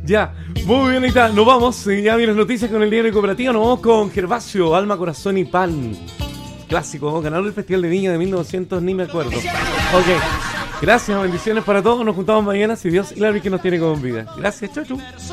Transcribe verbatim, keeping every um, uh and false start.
Ya, muy bien, ahí está. Nos vamos. eh, Ya vienen las noticias con el diario Cooperativo. Nos vamos con Gervasio, Alma, Corazón y Pan. Clásico, ganador del Festival de Viña de mil novecientos, ni me acuerdo. Ok, gracias, bendiciones para todos. Nos juntamos mañana si Dios y la Virgen nos tiene con vida. Gracias, chau, chau.